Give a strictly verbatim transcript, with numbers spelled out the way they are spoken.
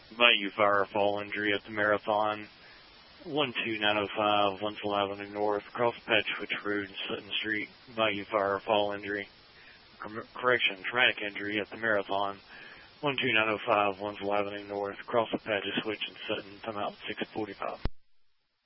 Bayou Fire fall injury at the Marathon. one two nine oh five, Wenzel Avenue North, across Patchwitch Road and Sutton Street. Bayou Fire fall injury. Correction, traumatic injury at the Marathon. one two nine oh five, Wenzel Avenue North, across the Patchwitch and Sutton. Time out six forty-five.